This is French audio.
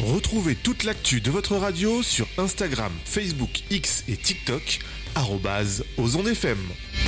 Retrouvez toute l'actu de votre radio sur Instagram, Facebook, X et TikTok, @osondfm.